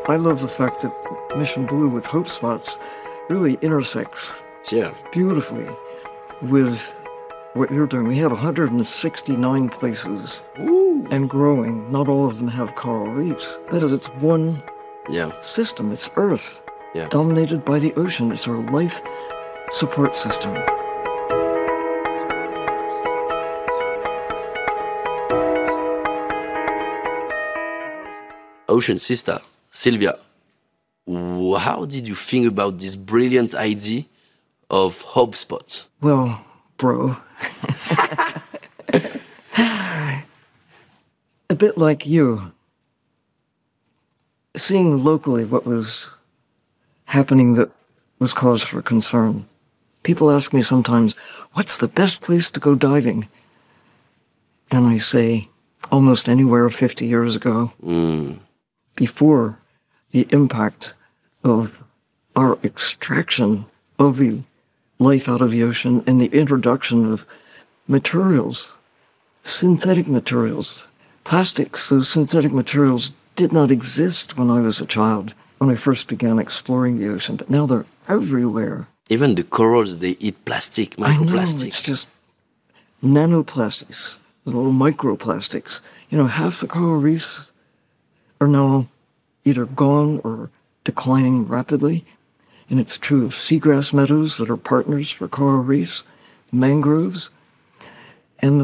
I love the fact that Mission Blue with Hope Spots really intersects beautifully with what you're doing. We have 169 places and growing. Not all of them have coral reefs. That is, it's one system. It's Earth, dominated by the ocean. It's our life support system. Ocean sister, Sylvia, how did you think about this brilliant idea of Hope Spot? Well, bro, a bit like you, seeing locally what was happening that was cause for concern. People ask me sometimes, what's the best place to go diving? And I say, almost anywhere 50 years ago, before the impact of our extraction of the life out of the ocean and the introduction of materials, synthetic materials, plastics. Those synthetic materials did not exist when I was a child, when I first began exploring the ocean, but now they're everywhere. Even the corals, they eat plastic, microplastics. I know, it's just nanoplastics, little microplastics. You know, half the coral reefs are now either gone or declining rapidly. And it's true of seagrass meadows that are partners for coral reefs, mangroves,